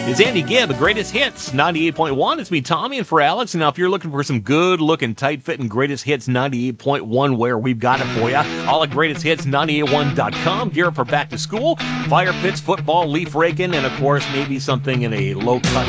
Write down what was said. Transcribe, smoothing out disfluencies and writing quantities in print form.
It's Andy Gibb, the Greatest Hits 98.1. It's me, Tommy, and for Alex. And now, if you're looking for some good-looking, tight-fitting Greatest Hits 98.1 wear, we've got it for you. All at greatesthits981.com. Gear up for back to school, fire pits, football, leaf raking, and of course, maybe something in a low-cut